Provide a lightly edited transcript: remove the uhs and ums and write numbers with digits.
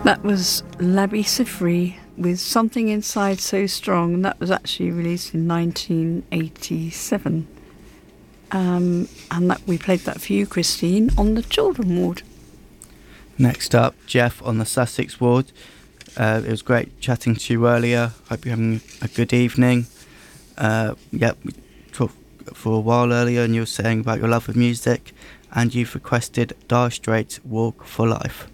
That was Labi Siffre with Something Inside So Strong, and that was actually released in 1987. And that we played that for you, Christine, on the Children Ward. Next up, Jeff on the Sussex Ward. It was great chatting to you earlier. Hope you're having a good evening. We talked for a while earlier and you were saying about your love of music, and you've requested Dire Straits' Walk for Life.